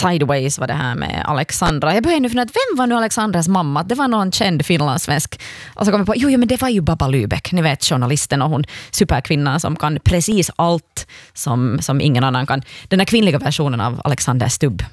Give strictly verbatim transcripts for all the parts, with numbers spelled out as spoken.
Sideways var det här med Alexandra. Jag började nu fundera, vem var nu Alexandras mamma? Det var någon känd finlandssvensk. Och så kom jag på, jo, jo men det var ju Baba Lübeck. Ni vet, journalisten och hon superkvinnan som kan precis allt som, som ingen annan kan. Den här kvinnliga versionen av Alexander Stubb.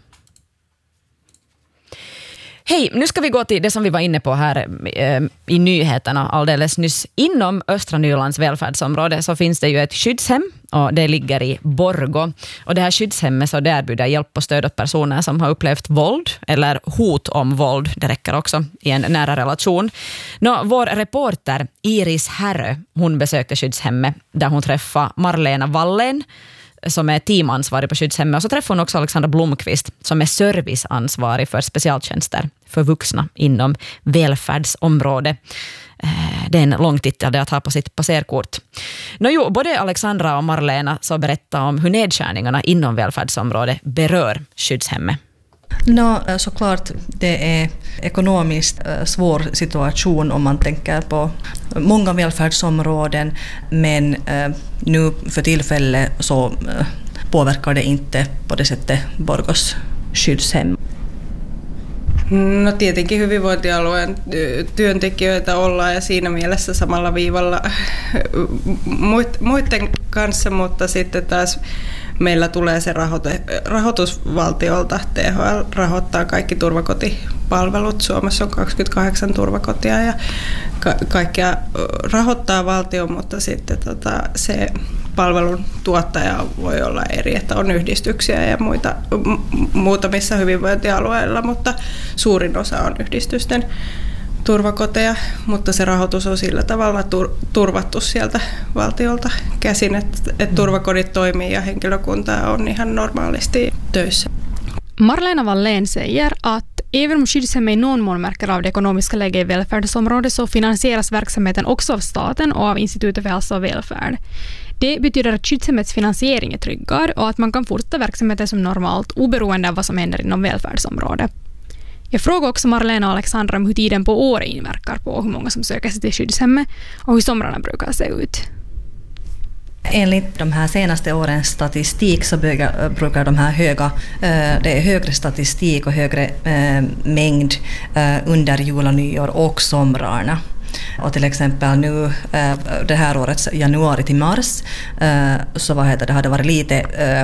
Hej, nu ska vi gå till det som vi var inne på här eh, i nyheterna alldeles nyss. Inom Östra Nylands välfärdsområde så finns det ju ett skyddshem och det ligger i Borgå. Och det här skyddshemmet så det erbjuder hjälp och stöd åt personer som har upplevt våld eller hot om våld. Det räcker också i en nära relation. Nå, vår reporter Iris Härö, hon besökte skyddshemmet där hon träffade Marlena Wallen som är teamansvarig på skyddshemmet. Och så träffade hon också Alexandra Blomqvist som är serviceansvarig för specialtjänster för vuxna inom välfärdsområdet. Det är en lång titel att ha på sitt passerkort. Nå jo, både Alexandra och Marlena så berättar om hur nedskärningarna inom välfärdsområdet berör skyddshemmet. No, såklart det är ekonomiskt svår situation om man tänker på många välfärdsområden, men nu för tillfället så påverkar det inte på det sättet Borgås skyddshem. No tietenkin hyvinvointialueen työntekijöitä ollaan ja siinä mielessä samalla viivalla muiden kanssa, mutta sitten taas meillä tulee se rahoitus valtiolta. T H L rahoittaa kaikki turvakotipalvelut. Suomessa on kaksikymmentäkahdeksan turvakotia ja ka- kaikkea rahoittaa valtio, mutta sitten tota, se palvelun tuottaja voi olla eri, että on yhdistyksiä ja muita, muutamissa hyvinvointialueilla, mutta suurin osa on yhdistysten turvakoteja, mutta se rahoitus on sillä tavalla tur- turvattu sieltä valtiolta käsin, että, että turvakodit toimii ja henkilökunta on ihan normaalisti töissä. Marlena Wallen säger att även om skyddshemmet i någon mån märker av det ekonomiska läget i välfärdsområdet så finansieras verksamheten också av staten och av Institutet för hälsa och välfärd. Det betyder att skyddshemmets finansiering är tryggad och att man kan fortsätta verksamheten som normalt oberoende av vad som händer inom välfärdsområdet. Jag frågar också Marlena och Alexandra om hur tiden på året inverkar på hur många som söker sig till skyddshemmet och hur somrarna brukar se ut. Enligt de här senaste årens statistik så brukar de här höga, det är högre statistik och högre mängd under jul och nyår och somrarna. Och till exempel nu det här årets januari till mars så vad heter det, hade varit lite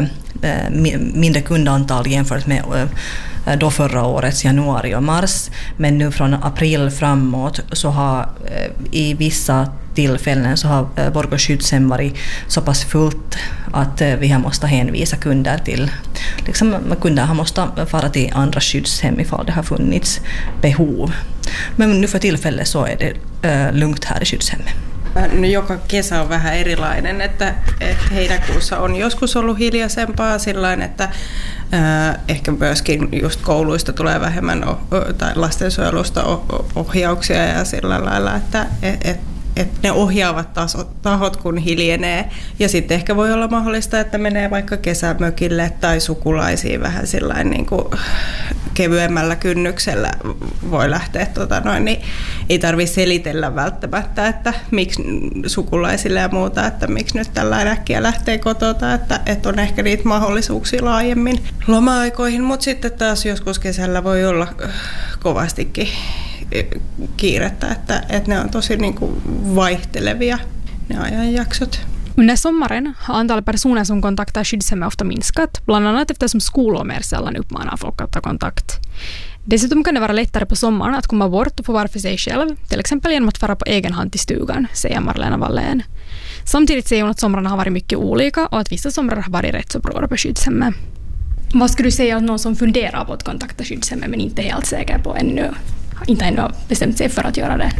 mindre kundantal jämfört med då förra årets januari och mars, men nu från april framåt så har i vissa tillfällen så har Borgå skyddshem varit så pass fullt att vi har måste hänvisa kunder till, liksom kunder har måste fara till andra skyddshem ifall det har funnits behov. Men nu för tillfället så är det äh, lugnt här i skyddshemmet. No, joka kesä on vähän erilainen, että, että heinäkuussa on joskus ollut hiljaisempaa sillain, että äh, ehkä myöskin just kouluista tulee vähemmän o, tai lastensuojelusta ohjauksia ja sillä lailla, että et, et, et ne ohjaavat tasot, tahot kun hiljenee. Ja sitten ehkä voi olla mahdollista, että menee vaikka kesämökille tai sukulaisiin vähän sillain niin kuin kevyemmällä kynnyksellä voi lähteä, tota noin, niin ei tarvitse selitellä välttämättä, että miksi sukulaisille ja muuta, että miksi nyt tällainen äkkiä lähtee kotota, että, että on ehkä niitä mahdollisuuksia laajemmin loma-aikoihin, mutta sitten taas joskus kesällä voi olla kovastikin kiirettä, että, että ne on tosi niin kuin vaihtelevia ne ajanjaksot. Under sommaren har antalet personer som kontaktar skyddshemmet ofta minskat, bland annat eftersom skolor mer sällan uppmanar folk att ta kontakt. Dessutom kan det vara lättare på sommaren att komma bort och få vara för sig själv, till exempel genom att fara på egen hand till stugan, säger Marlena Wallen. Samtidigt säger hon att somrarna har varit mycket olika och att vissa somrar har varit rätt så bra på skyddshemmet. Vad skulle du säga att någon som funderar på att kontakta skyddshemmet men inte är helt säker på ännu, inte ännu har bestämt sig för att göra det?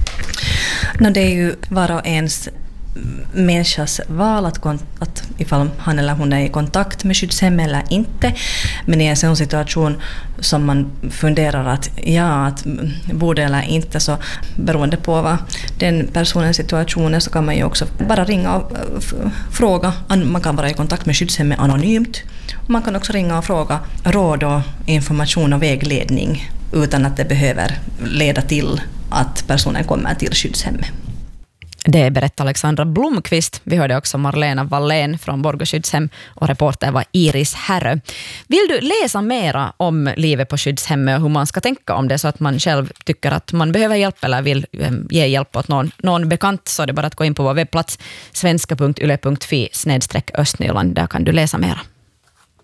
No, det är ju var och ens människas val att, att ifall han eller hon är i kontakt med skyddshem eller inte, men i en sån situation som man funderar att ja, att borde eller inte, så beroende på vad den personens situation är så kan man ju också bara ringa och fråga. Man kan vara i kontakt med skyddshemmet anonymt och man kan också ringa och fråga råd och information och vägledning utan att det behöver leda till att personen kommer till skyddshemmet. Det berättar Alexandra Blomqvist. Vi hörde också Marlena Wallén från Borgå skyddshem och reporter var Iris Herrö. Vill du läsa mera om livet på skyddshemmet och hur man ska tänka om det så att man själv tycker att man behöver hjälp eller vill ge hjälp åt någon, någon bekant, så är det bara att gå in på vår webbplats svenska punkt yle punkt fi snedstreck östnyland. Där kan du läsa mera.